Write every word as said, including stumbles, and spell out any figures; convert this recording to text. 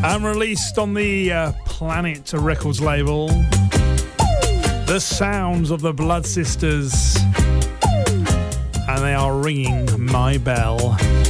and released on the uh, Planet Records label. The sounds of the Blood Sisters, and they are ringing my bell.